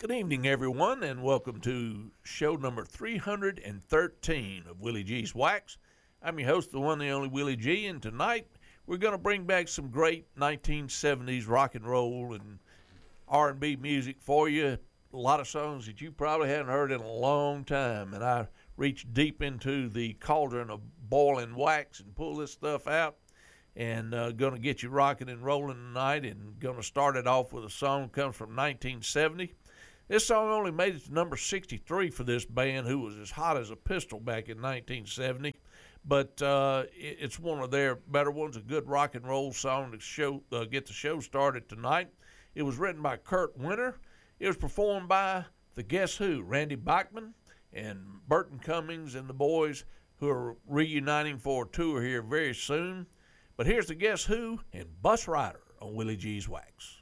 Good evening, everyone, and welcome to show number 313 of Willie G's Wax. I'm your host, the one, the only Willie G, and tonight we're going to bring back some great 1970s rock and roll and R&B music for you. A lot of songs that you probably haven't heard in a long time, and I reached deep into the cauldron of boiling wax and pull this stuff out, and going to get you rocking and rolling tonight, and going to start it off with a song that comes from 1970. This song only made it to number 63 for this band, who was as hot as a pistol back in 1970. But it's one of their better ones, a good rock and roll song to get the show started tonight. It was written by Kurt Winter. It was performed by the Guess Who, Randy Bachman and Burton Cummings and the boys, who are reuniting for a tour here very soon. But here's the Guess Who and Bus Rider on Willie G's Wax.